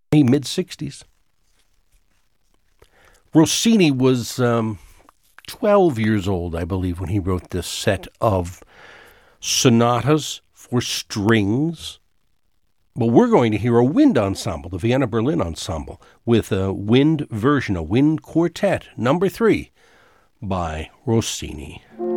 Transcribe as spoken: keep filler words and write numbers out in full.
mid-sixties. Rossini was um, twelve years old, I believe, when he wrote this set of sonatas for strings. But we're going to hear a wind ensemble, the Vienna Berlin Ensemble, with a wind version, a wind quartet, number three, by Rossini.